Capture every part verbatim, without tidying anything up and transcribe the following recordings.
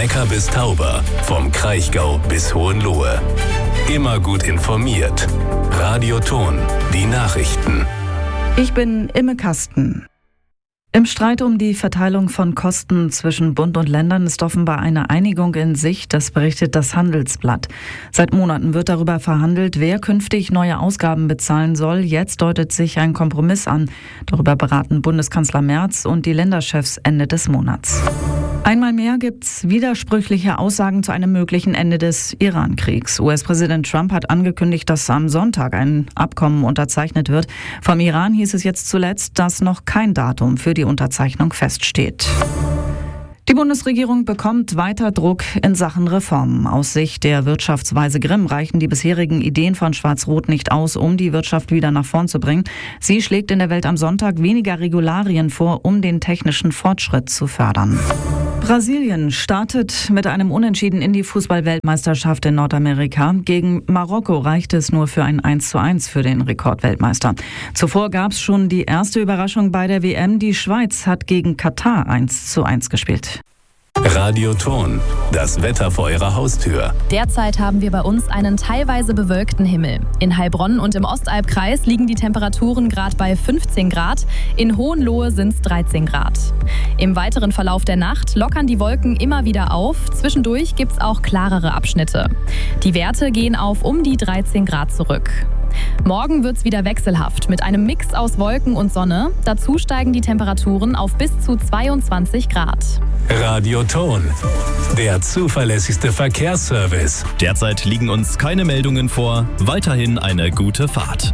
Neckar bis Tauber, vom Kraichgau bis Hohenlohe. Immer gut informiert. Radio Ton, die Nachrichten. Ich bin Imme Kasten. Im Streit um die Verteilung von Kosten zwischen Bund und Ländern ist offenbar eine Einigung in Sicht, das berichtet das Handelsblatt. Seit Monaten wird darüber verhandelt, wer künftig neue Ausgaben bezahlen soll. Jetzt deutet sich ein Kompromiss an. Darüber beraten Bundeskanzler Merz und die Länderchefs Ende des Monats. Einmal mehr gibt's widersprüchliche Aussagen zu einem möglichen Ende des Iran-Kriegs. U S-Präsident Trump hat angekündigt, dass am Sonntag ein Abkommen unterzeichnet wird. Vom Iran hieß es jetzt zuletzt, dass noch kein Datum für die Unterzeichnung feststeht. Die Bundesregierung bekommt weiter Druck in Sachen Reformen. Aus Sicht der Wirtschaftsweise Grimm reichen die bisherigen Ideen von Schwarz-Rot nicht aus, um die Wirtschaft wieder nach vorn zu bringen. Sie schlägt in der Welt am Sonntag weniger Regularien vor, um den technischen Fortschritt zu fördern. Brasilien startet mit einem Unentschieden in die Fußball-Weltmeisterschaft in Nordamerika. Gegen Marokko reicht es nur für ein eins zu eins für den Rekordweltmeister. Zuvor gab es schon die erste Überraschung bei der W M. Die Schweiz hat gegen Katar eins zu eins gespielt. Radio Ton, das Wetter vor Ihrer Haustür. Derzeit haben wir bei uns einen teilweise bewölkten Himmel. In Heilbronn und im Ostalbkreis liegen die Temperaturen gerade bei fünfzehn Grad. In Hohenlohe sind es dreizehn Grad. Im weiteren Verlauf der Nacht lockern die Wolken immer wieder auf. Zwischendurch gibt es auch klarere Abschnitte. Die Werte gehen auf um die dreizehn Grad zurück. Morgen wird's wieder wechselhaft mit einem Mix aus Wolken und Sonne. Dazu steigen die Temperaturen auf bis zu zweiundzwanzig Grad. Radio Ton, der zuverlässigste Verkehrsservice. Derzeit liegen uns keine Meldungen vor. Weiterhin eine gute Fahrt.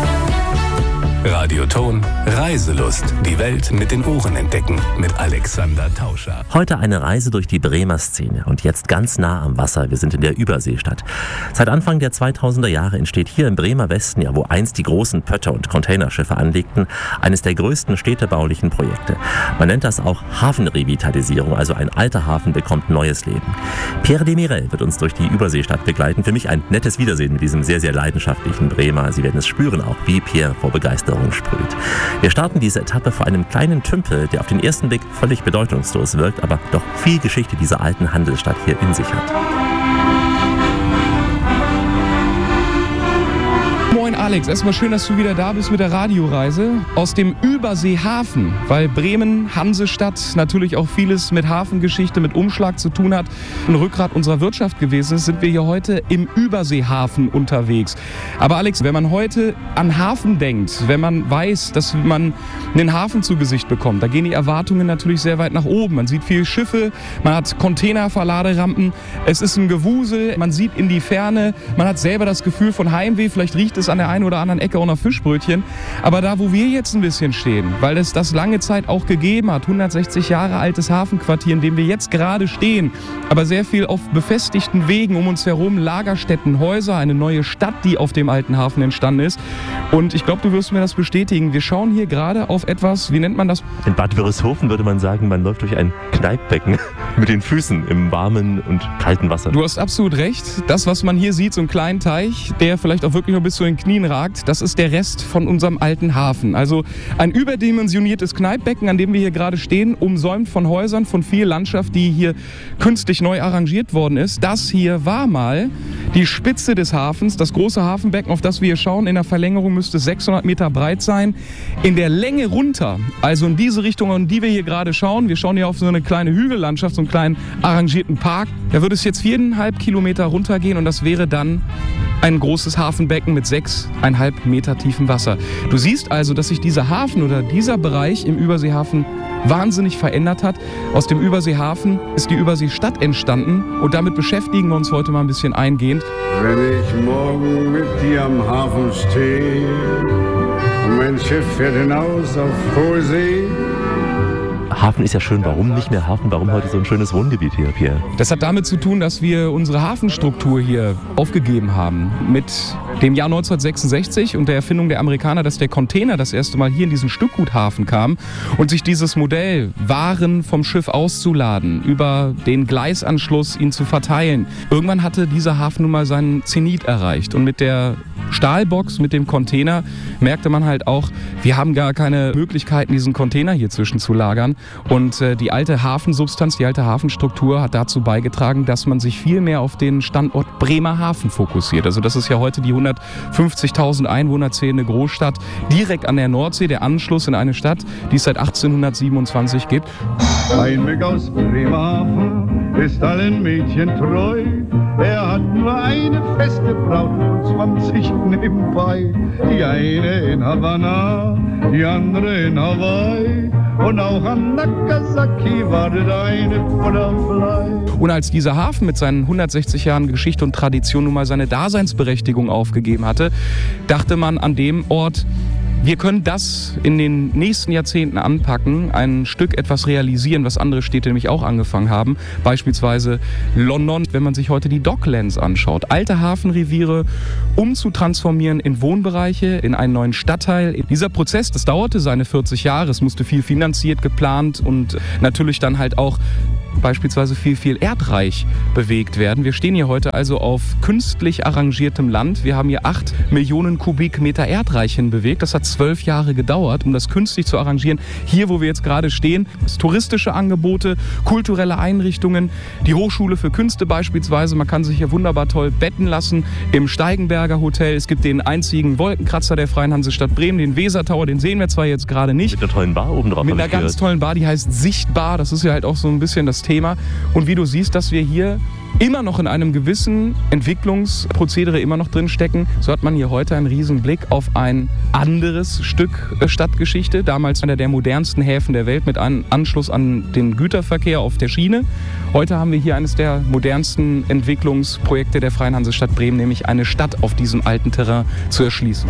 Radio Ton, Reiselust. Die Welt mit den Ohren entdecken. Mit Alexander Tauscher. Heute eine Reise durch die Bremer Szene und jetzt ganz nah am Wasser. Wir sind in der Überseestadt. Seit Anfang der zweitausender Jahre entsteht hier im Bremer Westen, ja wo einst die großen Pötter und Containerschiffe anlegten, eines der größten städtebaulichen Projekte. Man nennt das auch Hafenrevitalisierung, also ein alter Hafen bekommt neues Leben. Pierre Demirel wird uns durch die Überseestadt begleiten. Für mich ein nettes Wiedersehen mit diesem sehr, sehr leidenschaftlichen Bremer. Sie werden es spüren, auch wie Pierre vor Begeisterung sprüht. Wir starten diese Etappe vor einem kleinen Tümpel, der auf den ersten Blick völlig bedeutungslos wirkt, aber doch viel Geschichte dieser alten Handelsstadt hier in sich hat. Moin Alex, erstmal schön, dass du wieder da bist mit der Radioreise aus dem Überseehafen, weil Bremen, Hansestadt, natürlich auch vieles mit Hafengeschichte, mit Umschlag zu tun hat, ein Rückgrat unserer Wirtschaft gewesen ist, sind wir hier heute im Überseehafen unterwegs. Aber Alex, wenn man heute an Hafen denkt, wenn man weiß, dass man einen Hafen zu Gesicht bekommt, da gehen die Erwartungen natürlich sehr weit nach oben. Man sieht viele Schiffe, man hat Containerverladerampen, es ist ein Gewusel, man sieht in die Ferne, man hat selber das Gefühl von Heimweh, vielleicht riecht es an der einen oder anderen Ecke auch noch Fischbrötchen. Aber da, wo wir jetzt ein bisschen stehen, weil es das lange Zeit auch gegeben hat, hundertsechzig Jahre altes Hafenquartier, in dem wir jetzt gerade stehen, aber sehr viel auf befestigten Wegen um uns herum, Lagerstätten, Häuser, eine neue Stadt, die auf dem alten Hafen entstanden ist. Und ich glaube, du wirst mir das bestätigen. Wir schauen hier gerade auf etwas, wie nennt man das? In Bad Wörishofen würde man sagen, man läuft durch ein Kneippbecken mit den Füßen im warmen und kalten Wasser. Du hast absolut recht. Das, was man hier sieht, so einen kleinen Teich, der vielleicht auch wirklich noch bis zu den Knien ragt, das ist der Rest von unserem alten Hafen. Also ein überdimensioniertes Kneippbecken, an dem wir hier gerade stehen, umsäumt von Häusern, von viel Landschaft, die hier künstlich neu arrangiert worden ist. Das hier war mal die Spitze des Hafens, das große Hafenbecken, auf das wir hier schauen. In der Verlängerung müsste es sechshundert Meter breit sein. In der Länge runter, also in diese Richtung, in die wir hier gerade schauen, wir schauen hier auf so eine kleine Hügellandschaft, so einen kleinen arrangierten Park, da würde es jetzt viereinhalb Kilometer runtergehen und das wäre dann ein großes Hafenbecken mit sechseinhalb Meter tiefem Wasser. Du siehst also, dass sich dieser Hafen oder dieser Bereich im Überseehafen wahnsinnig verändert hat. Aus dem Überseehafen ist die Überseestadt entstanden und damit beschäftigen wir uns heute mal ein bisschen eingehend. Wenn ich morgen mit dir am Hafen stehe und mein Schiff fährt hinaus auf hohe See. Hafen ist ja schön. Warum nicht mehr Hafen? Warum heute so ein schönes Wohngebiet hier, Pierre? Das hat damit zu tun, dass wir unsere Hafenstruktur hier aufgegeben haben. Mit dem Jahr neunzehnhundertsechsundsechzig und der Erfindung der Amerikaner, dass der Container das erste Mal hier in diesen Stückguthafen kam und sich dieses Modell, Waren vom Schiff auszuladen, über den Gleisanschluss ihn zu verteilen. Irgendwann hatte dieser Hafen nun mal seinen Zenit erreicht und mit der Stahlbox mit dem Container merkte man halt auch, wir haben gar keine Möglichkeiten, diesen Container hier zwischen zu lagern. Und äh, die alte Hafensubstanz, die alte Hafenstruktur hat dazu beigetragen, dass man sich viel mehr auf den Standort Bremerhaven fokussiert. Also das ist ja heute die hundertfünfzigtausend Einwohner zählende Großstadt direkt an der Nordsee, der Anschluss in eine Stadt, die es seit achtzehnhundertsiebenundzwanzig gibt. Ein Weg aus Bremerhaven ist allen Mädchen treu. Er hat nur eine feste Braut und zwanzig nebenbei. Die eine in Havanna, die andere in Hawaii. Und auch an Nagasaki wartet eine Butterfly. Und als dieser Hafen mit seinen hundertsechzig Jahren Geschichte und Tradition nun mal seine Daseinsberechtigung aufgegeben hatte, dachte man an dem Ort, wir können das in den nächsten Jahrzehnten anpacken, ein Stück etwas realisieren, was andere Städte nämlich auch angefangen haben. Beispielsweise London, wenn man sich heute die Docklands anschaut. Alte Hafenreviere umzutransformieren in Wohnbereiche, in einen neuen Stadtteil. Dieser Prozess, das dauerte seine vierzig Jahre. Es musste viel finanziert, geplant und natürlich dann halt auch beispielsweise viel, viel erdreich bewegt werden. Wir stehen hier heute also auf künstlich arrangiertem Land. Wir haben hier acht Millionen Kubikmeter Erdreich hinbewegt. Das hat zwölf Jahre gedauert, um das künstlich zu arrangieren. Hier, wo wir jetzt gerade stehen, touristische Angebote, kulturelle Einrichtungen, die Hochschule für Künste beispielsweise. Man kann sich hier wunderbar toll betten lassen im Steigenberger Hotel. Es gibt den einzigen Wolkenkratzer der Freien Hansestadt Bremen, den Wesertower. Den sehen wir zwar jetzt gerade nicht. Mit einer tollen Bar oben drauf. Mit einer ganz tollen Bar, die heißt Sichtbar. Das ist ja halt auch so ein bisschen das Thema. Und wie du siehst, dass wir hier immer noch in einem gewissen Entwicklungsprozedere immer noch drin stecken, so hat man hier heute einen riesen Blick auf ein anderes Stück Stadtgeschichte. Damals einer der modernsten Häfen der Welt mit einem Anschluss an den Güterverkehr auf der Schiene. Heute haben wir hier eines der modernsten Entwicklungsprojekte der Freien Hansestadt Bremen, nämlich eine Stadt auf diesem alten Terrain zu erschließen.